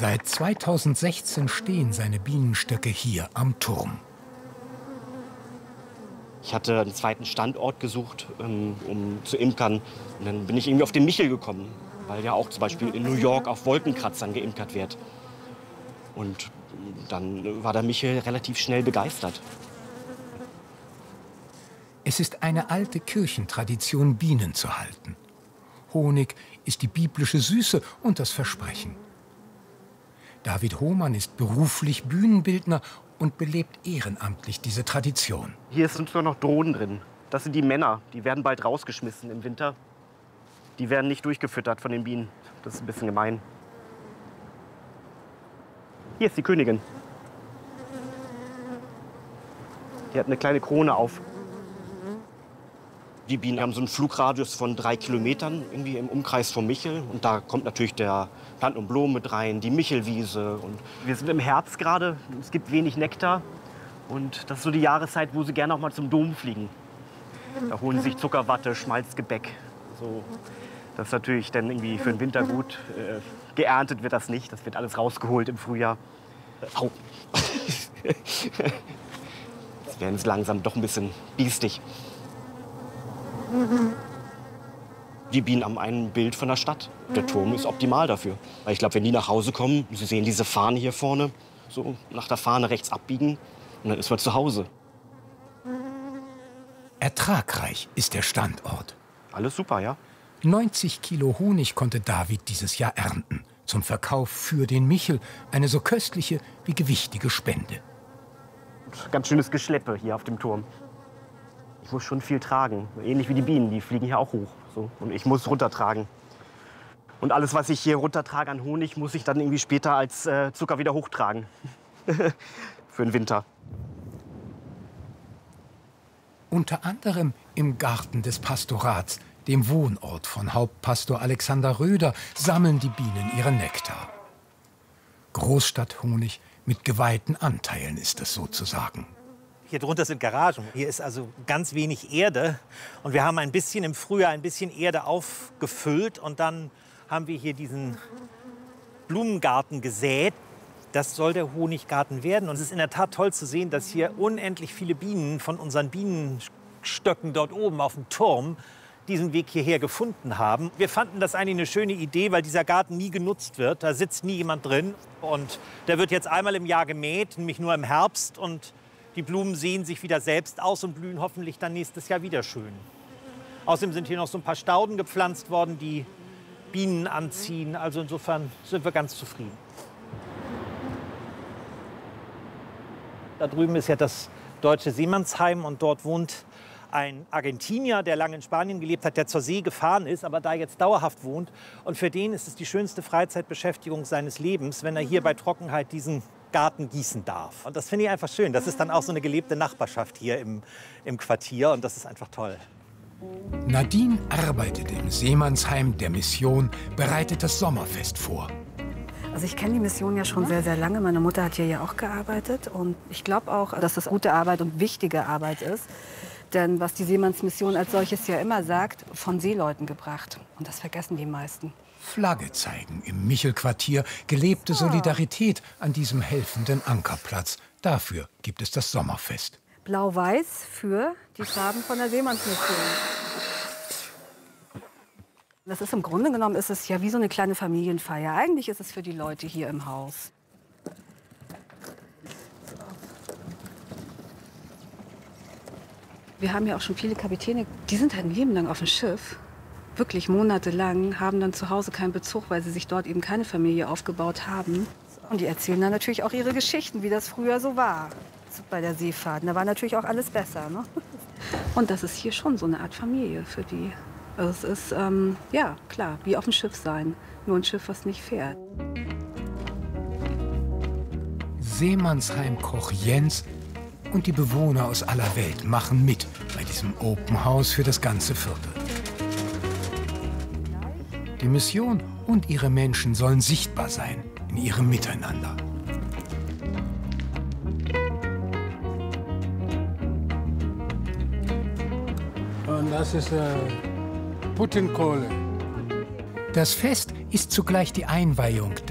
Seit 2016 stehen seine Bienenstöcke hier am Turm. Ich hatte einen zweiten Standort gesucht, um zu imkern. Und dann bin ich irgendwie auf den Michel gekommen, weil ja auch zum Beispiel in New York auf Wolkenkratzern geimkert wird. Und dann war der Michel relativ schnell begeistert. Es ist eine alte Kirchentradition, Bienen zu halten. Honig ist die biblische Süße und das Versprechen. David Hohmann ist beruflich Bühnenbildner und belebt ehrenamtlich diese Tradition. Hier sind sogar noch Drohnen drin. Das sind die Männer, die werden bald rausgeschmissen im Winter. Die werden nicht durchgefüttert von den Bienen. Das ist ein bisschen gemein. Hier ist die Königin. Die hat eine kleine Krone auf. Die Bienen haben so einen Flugradius von 3 Kilometern irgendwie im Umkreis vom Michel. Und da kommt natürlich der Planten und Blumen mit rein, die Michelwiese. Und wir sind im Herbst gerade, es gibt wenig Nektar. Und das ist so die Jahreszeit, wo sie gerne auch mal zum Dom fliegen. Da holen sie sich Zuckerwatte, Schmalzgebäck. So, das ist natürlich dann irgendwie für den Winter gut. Geerntet wird das nicht, das wird alles rausgeholt im Frühjahr. Au! Jetzt werden sie langsam doch ein bisschen biestig. Die Bienen haben ein Bild von der Stadt. Der Turm ist optimal dafür. Weil ich glaube, wenn die nach Hause kommen, sie sehen diese Fahne hier vorne, so nach der Fahne rechts abbiegen und dann ist man zu Hause. Ertragreich ist der Standort. Alles super, ja. 90 Kilo Honig konnte David dieses Jahr ernten. Zum Verkauf für den Michel. Eine so köstliche wie gewichtige Spende. Ganz schönes Geschleppe hier auf dem Turm. Ich muss schon viel tragen. Ähnlich wie die Bienen, die fliegen hier auch hoch. So. Und ich muss runtertragen. Und alles, was ich hier runtertrage an Honig, muss ich dann irgendwie später als Zucker wieder hochtragen. Für den Winter. Unter anderem im Garten des Pastorats, dem Wohnort von Hauptpastor Alexander Röder, sammeln die Bienen ihren Nektar. Großstadthonig mit geweihten Anteilen ist es sozusagen. Hier drunter sind Garagen. Hier ist also ganz wenig Erde. Und wir haben ein bisschen im Frühjahr ein bisschen Erde aufgefüllt. Und dann haben wir hier diesen Blumengarten gesät. Das soll der Honiggarten werden. Und es ist in der Tat toll zu sehen, dass hier unendlich viele Bienen von unseren Bienenstöcken dort oben auf dem Turm diesen Weg hierher gefunden haben. Wir fanden das eigentlich eine schöne Idee, weil dieser Garten nie genutzt wird. Da sitzt nie jemand drin. Und der wird jetzt einmal im Jahr gemäht, nämlich nur im Herbst. Und die Blumen sehen sich wieder selbst aus und blühen hoffentlich dann nächstes Jahr wieder schön. Außerdem sind hier noch so ein paar Stauden gepflanzt worden, die Bienen anziehen. Also insofern sind wir ganz zufrieden. Da drüben ist ja das Deutsche Seemannsheim und dort wohnt ein Argentinier, der lange in Spanien gelebt hat, der zur See gefahren ist, aber da jetzt dauerhaft wohnt. Und für den ist es die schönste Freizeitbeschäftigung seines Lebens, wenn er hier bei Trockenheit diesen Garten gießen darf. Und das finde ich einfach schön. Das ist dann auch so eine gelebte Nachbarschaft hier im Quartier und das ist einfach toll. Nadine arbeitet im Seemannsheim der Mission, bereitet das Sommerfest vor. Also ich kenne die Mission ja schon sehr, sehr lange. Meine Mutter hat hier ja auch gearbeitet. Und ich glaube auch, dass das gute Arbeit und wichtige Arbeit ist. Denn was die Seemannsmission als solches ja immer sagt, von Seeleuten gebracht. Und das vergessen die meisten. Flagge zeigen im Michelquartier, gelebte Solidarität an diesem helfenden Ankerplatz. Dafür gibt es das Sommerfest. Blau-Weiß für die Farben von der Seemannsmission. Das ist im Grunde genommen ist es ja wie so eine kleine Familienfeier. Eigentlich ist es für die Leute hier im Haus. Wir haben ja auch schon viele Kapitäne, die sind halt ein Leben lang auf dem Schiff. Wirklich monatelang, haben dann zu Hause keinen Bezug, weil sie sich dort eben keine Familie aufgebaut haben. Und die erzählen dann natürlich auch ihre Geschichten, wie das früher so war bei der Seefahrt. Da war natürlich auch alles besser. Ne? Und das ist hier schon so eine Art Familie für die. Also es ist, ja, klar, wie auf dem Schiff sein. Nur ein Schiff, was nicht fährt. Seemannsheim-Koch Jens und die Bewohner aus aller Welt machen mit bei diesem Open House für das ganze Viertel. Die Mission und ihre Menschen sollen sichtbar sein in ihrem Miteinander. Und das ist Putinkohle. Das Fest ist zugleich die Einweihung